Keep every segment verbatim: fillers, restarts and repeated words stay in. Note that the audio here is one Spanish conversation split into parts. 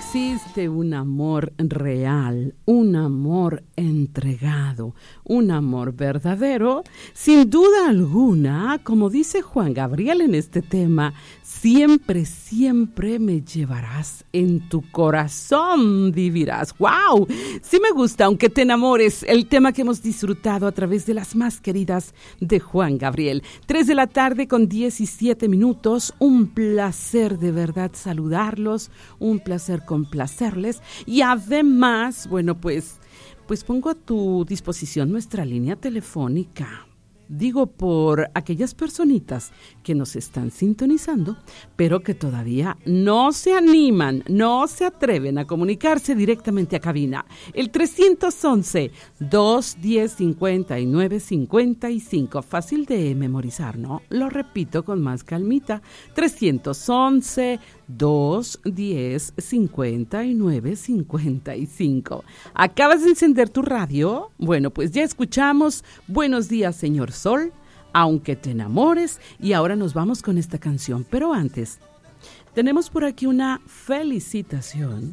existe un amor real, un amor entregado, un amor verdadero, sin duda alguna, como dice Juan Gabriel en este tema, siempre, siempre me llevarás en tu corazón, vivirás. ¡Wow! Sí me gusta, aunque te enamores, el tema que hemos disfrutado a través de las más queridas de Juan Gabriel. Tres de la tarde con diecisiete minutos, un placer de verdad saludarlos, un placer complacerles y además, bueno, pues, pues pongo a tu disposición nuestra línea telefónica. Digo por aquellas personitas que nos están sintonizando, pero que todavía no se animan, no se atreven a comunicarse directamente a cabina. El trescientos once, doscientos diez, cincuenta y nueve cincuenta y cinco. Fácil de memorizar, ¿no? Lo repito con más calmita. trescientos once, doscientos diez, cincuenta y nueve cincuenta y cinco. ¿Acabas de encender tu radio? Bueno, pues ya escuchamos Buenos días, señor Sol, aunque te enamores, y ahora nos vamos con esta canción. Pero antes, tenemos por aquí una felicitación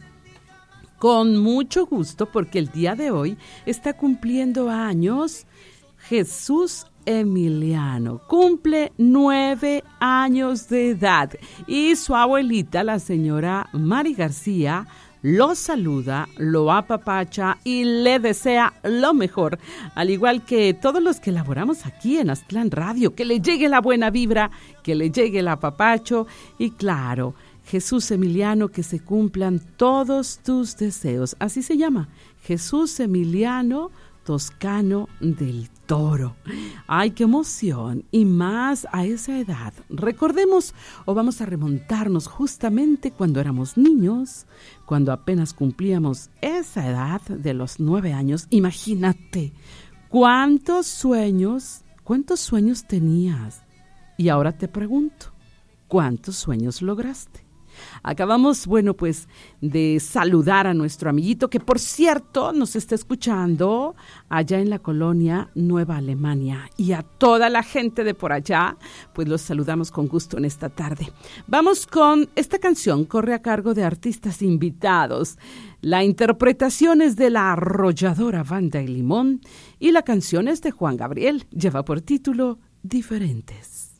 con mucho gusto porque el día de hoy está cumpliendo años Jesús Emiliano. Cumple nueve años de edad y su abuelita, la señora Mari García, lo saluda, lo apapacha y le desea lo mejor, al igual que todos los que laboramos aquí en Aztlán Radio, que le llegue la buena vibra, que le llegue el apapacho y claro, Jesús Emiliano, que se cumplan todos tus deseos. Así se llama, Jesús Emiliano Toscano del Toro. ¡Ay, qué emoción! Y más a esa edad. Recordemos o vamos a remontarnos justamente cuando éramos niños, cuando apenas cumplíamos esa edad de los nueve años. Imagínate, ¿cuántos sueños, cuántos sueños tenías? Y ahora te pregunto, ¿cuántos sueños lograste? Acabamos, bueno, pues de saludar a nuestro amiguito que, por cierto, nos está escuchando allá en la colonia Nueva Alemania. Y a toda la gente de por allá, pues los saludamos con gusto en esta tarde. Vamos con esta canción, corre a cargo de artistas invitados. La interpretación es de la arrolladora Banda y Limón y la canción es de Juan Gabriel. Lleva por título Diferentes.